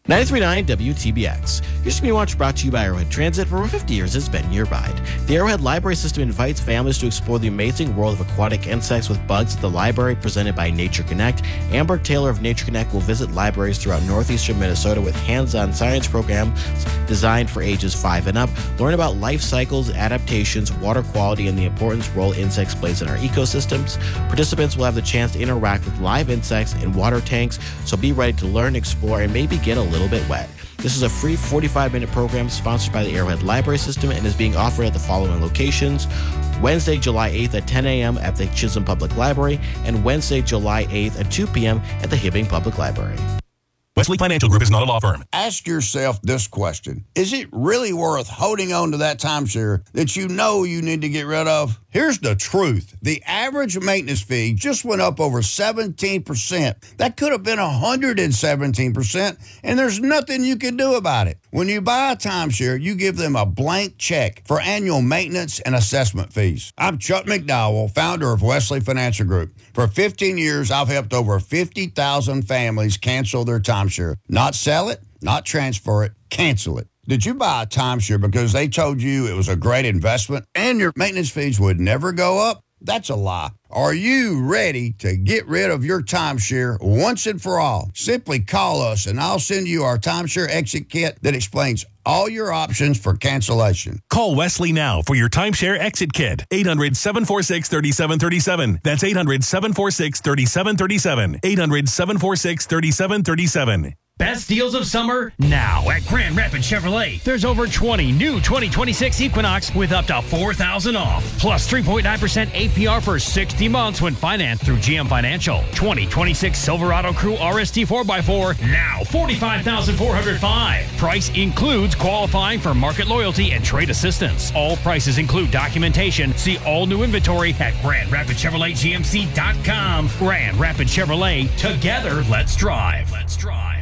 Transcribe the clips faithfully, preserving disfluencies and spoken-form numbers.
ninety-three point nine W T B X. Here's Community Watch brought to you by Arrowhead Transit. For over fifty years, it's been your ride. The Arrowhead Library System invites families to explore the amazing world of aquatic insects with bugs at the library, presented by Nature Connect. Amber Taylor of Nature Connect will visit libraries throughout northeastern Minnesota with hands-on science programs designed for ages five and up. Learn about life cycles, adaptations, water quality, and the important role insects plays in our ecosystems. Participants will have the chance to interact with live insects in water tanks, so be ready to learn, explore, and maybe get a little bit wet. This is a free forty-five minute program sponsored by the Arrowhead Library System and is being offered at the following locations: Wednesday, July eighth at ten a.m. at the Chisholm Public Library and Wednesday, July eighth at two p.m. at the Hibbing Public Library. Wesley Financial Group is not a law firm. Ask yourself this question. Is it really worth holding on to that timeshare that you know you need to get rid of? Here's the truth. The average maintenance fee just went up over seventeen percent. That could have been one hundred seventeen percent, and there's nothing you can do about it. When you buy a timeshare, you give them a blank check for annual maintenance and assessment fees. I'm Chuck McDowell, founder of Wesley Financial Group. For fifteen years, I've helped over fifty thousand families cancel their timeshare. Not sell it, not transfer it, cancel it. Did you buy a timeshare because they told you it was a great investment and your maintenance fees would never go up? That's a lie. Are you ready to get rid of your timeshare once and for all? Simply call us and I'll send you our timeshare exit kit that explains all your options for cancellation. Call Wesley now for your timeshare exit kit. eight hundred, seven four six, three seven three seven. That's eight hundred, seven four six, three seven three seven. eight hundred, seven four six, three seven three seven. Best deals of summer now at Grand Rapids Chevrolet. There's over twenty new twenty twenty-six Equinox with up to four thousand dollars off. Plus three point nine percent A P R for sixty months when financed through G M Financial. twenty twenty-six Silverado Crew R S T four by four, now forty-five thousand four hundred five dollars. Price includes qualifying for market loyalty and trade assistance. All prices include documentation. See all new inventory at Grand Rapids Chevrolet G M C dot com. Grand Rapids Chevrolet. Together, let's drive. Let's drive.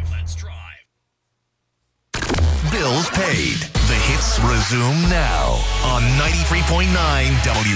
Bills paid. The hits resume now on ninety-three point nine W